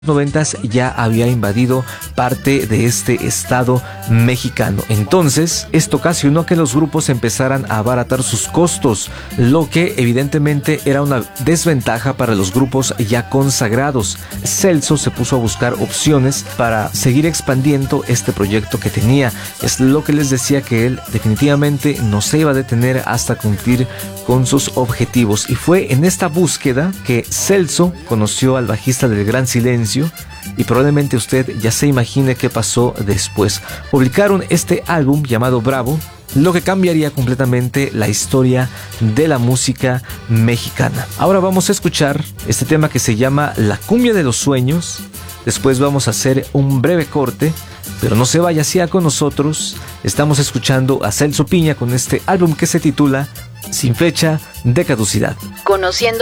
noventas ya había invadido parte de este estado mexicano. Entonces, esto ocasionó que los grupos empezaran a abaratar sus costos, lo que evidentemente era una desventaja para los grupos ya consagrados. Celso se puso a buscar opciones para seguir expandiendo este proyecto que tenía. Es lo que les decía, que él definitivamente no se iba a detener hasta cumplir con sus objetivos. Y fue en esta búsqueda que Celso conoció al bajista del Gran Silencio, y probablemente usted ya se imagine qué pasó después. Publicaron este álbum llamado Bravo, lo que cambiaría completamente la historia de la música mexicana. Ahora vamos a escuchar este tema que se llama La Cumbia de los Sueños. Después vamos a hacer un breve corte, pero no se vaya, siga con nosotros. Estamos escuchando a Celso Piña con este álbum que se titula Sin Fecha de Caducidad. Conociendo